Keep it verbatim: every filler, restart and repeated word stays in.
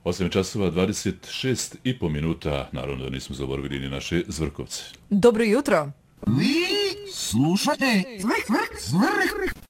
osam časova dvadeset šest i po minuta, naravno da nismo zaboravili ni naše Zvrkovce. Dobro jutro. Vi slušate Zvrk, Zvrk, Zvrk.